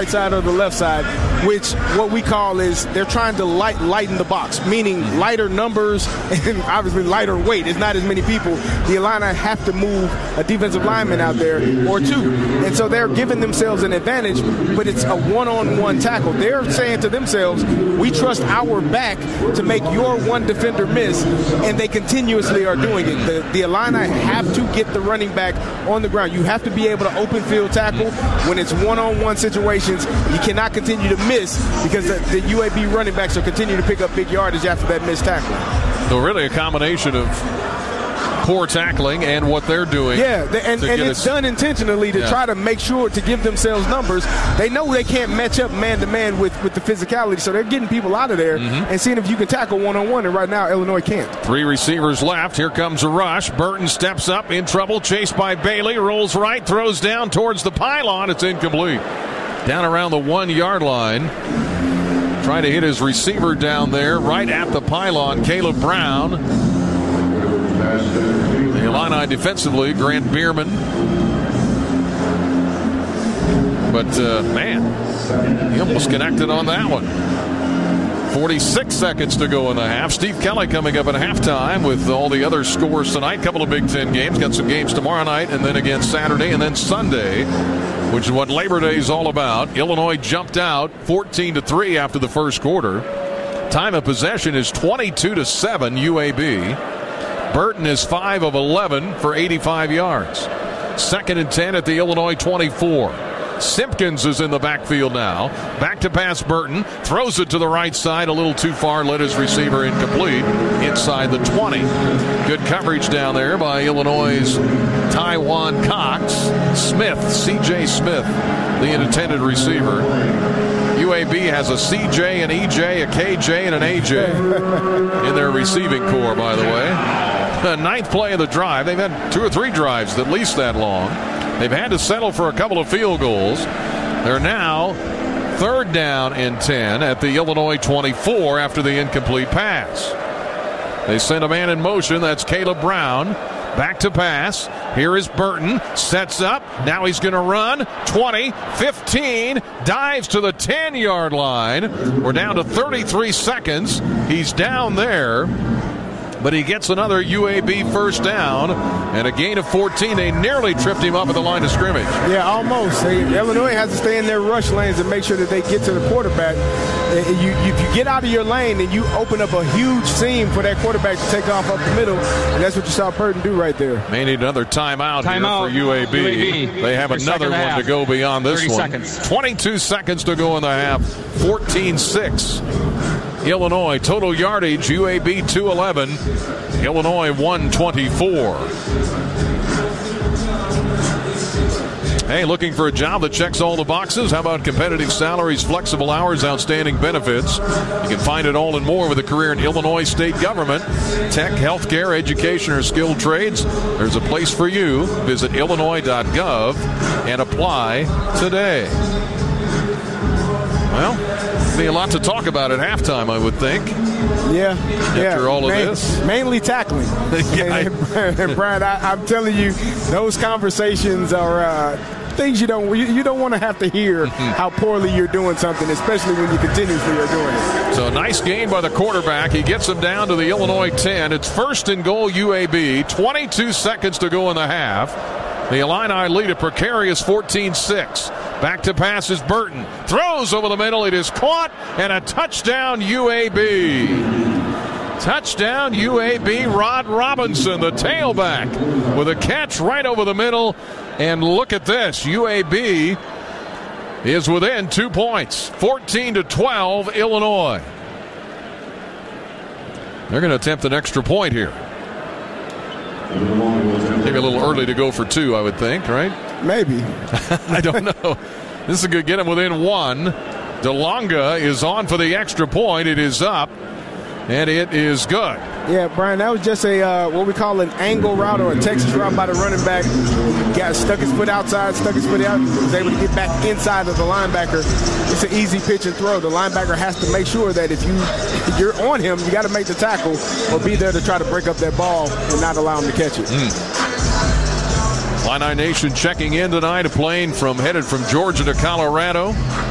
right side or the left side, which what we call is they're trying to lighten the box, meaning lighter numbers and obviously lighter weight. It's not as many people. The Illini have to move a defensive lineman out there or two. And so they're giving themselves an advantage, but it's a one-on-one tackle. They're saying to themselves, we trust our back to make your one defender miss, and they continuously are doing it. The Illini have to get the running back on the ground. You have to be able to open field tackle when it's one-on-one situations. You cannot continue to miss because the UAB running backs will continue to pick up big yardage after that missed tackle. So really a combination of poor tackling and what they're doing. Yeah, and it's done intentionally to try to make sure to give themselves numbers. They know they can't match up man-to-man with the physicality, so they're getting people out of there and seeing if you can tackle one-on-one, and right now Illinois can't. 3 receivers left. Here comes a rush. Burton steps up, in trouble, chased by Bailey, rolls right, throws down towards the pylon. It's incomplete. Down around the 1-yard line. Trying to hit his receiver down there, right at the pylon, Caleb Brown. The Illini defensively, Grant Bierman. But, man, he almost connected on that one. 46 seconds to go in the half. Steve Kelly coming up at halftime with all the other scores tonight. Couple of Big Ten games. Got some games tomorrow night and then again Saturday and then Sunday, which is what Labor Day is all about. Illinois jumped out 14-3 after the first quarter. Time of possession is 22-7 UAB. Burton is 5 of 11 for 85 yards. 2nd and 10 at the Illinois 24. Simpkins is in the backfield now. Back to pass Burton. Throws it to the right side a little too far. Led his receiver incomplete. Inside the 20. Good coverage down there by Illinois' Taiwan Cox. Smith, C.J. Smith, the intended receiver. UAB has a C.J., an E.J., a K.J., and an A.J. in their receiving core, by the way. The 9th play of the drive. They've had 2 or 3 drives at least that long. They've had to settle for a couple of field goals. They're now 3rd down and 10 at the Illinois 24 after the incomplete pass. They send a man in motion. That's Caleb Brown. Back to pass. Here is Burton. Sets up. Now he's going to run. 20, 15. Dives to the 10-yard line. We're down to 33 seconds. He's down there. But he gets another UAB first down and a gain of 14. They nearly tripped him up at the line of scrimmage. Yeah, almost. Illinois has to stay in their rush lanes and make sure that they get to the quarterback. If you get out of your lane, then you open up a huge seam for that quarterback to take off up the middle, and that's what you saw Burton do right there. May need another timeout here for UAB. They have another one to go beyond this 30 one. seconds. 22 seconds to go in the half. 14-6. Illinois total yardage, UAB 211, Illinois 124. Hey, looking for a job that checks all the boxes? How about competitive salaries, flexible hours, outstanding benefits? You can find it all and more with a career in Illinois state government, tech, healthcare, education, or skilled trades. There's a place for you. Visit illinois.gov and apply today. Well, be a lot to talk about at halftime, I would think. Yeah. After all of this. Mainly tackling. And Brian, I'm telling you, those conversations are things you don't want to have to hear how poorly you're doing something, especially when you continuously are doing it. So a nice gain by the quarterback. He gets him down to the Illinois 10. It's 1st and goal UAB. 22 seconds to go in the half. The Illini lead a precarious 14-6. Back to pass is Burton. Throws over the middle. It is caught. And a touchdown UAB. Touchdown UAB. Rod Robinson, the tailback, with a catch right over the middle. And look at this. UAB is within 2 points. 14-12 Illinois. They're going to attempt an extra point here. Maybe a little early to go for 2, I would think, right? Maybe. I don't know. This is going to get him within 1. DeLonga is on for the extra point. It is up, and it is good. Yeah, Brian, that was just a what we call an angle route or a Texas route by the running back. Got stuck his foot outside, stuck his foot out, was able to get back inside of the linebacker. It's an easy pitch and throw. The linebacker has to make sure that if you're on him, you got to make the tackle or be there to try to break up that ball and not allow him to catch it. Illini Nation checking in tonight, a plane headed from Georgia to Colorado.